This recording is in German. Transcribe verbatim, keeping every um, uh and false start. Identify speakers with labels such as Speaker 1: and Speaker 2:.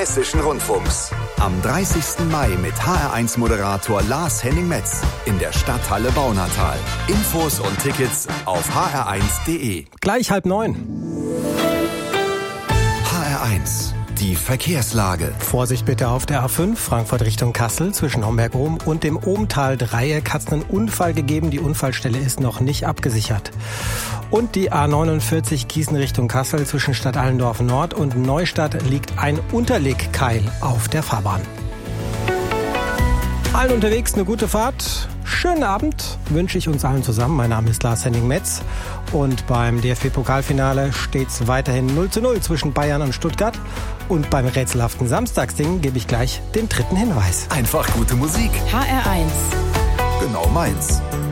Speaker 1: Hessischen Rundfunks. Am dreißigsten Mai mit H R eins Moderator Lars Henning Metz in der Stadthalle Baunatal. Infos und Tickets auf h r eins punkt d e.
Speaker 2: Gleich halb neun.
Speaker 1: H R eins. Die Verkehrslage.
Speaker 2: Vorsicht bitte auf der A fünf, Frankfurt Richtung Kassel, zwischen Homberg-Rom und dem Ohmtal-Dreieck hat es einen Unfall gegeben. Die Unfallstelle ist noch nicht abgesichert. Und die A neunundvierzig Gießen Richtung Kassel, zwischen Stadt Allendorf Nord und Neustadt liegt ein Unterlegkeil auf der Fahrbahn. Allen unterwegs eine gute Fahrt. Schönen Abend wünsche ich uns allen zusammen. Mein Name ist Lars Henning Metz und beim D F B-Pokalfinale steht es weiterhin null zu null zwischen Bayern und Stuttgart. Und beim rätselhaften Samstagsding gebe ich gleich den dritten Hinweis.
Speaker 1: Einfach gute Musik.
Speaker 3: H R eins.
Speaker 1: Genau meins.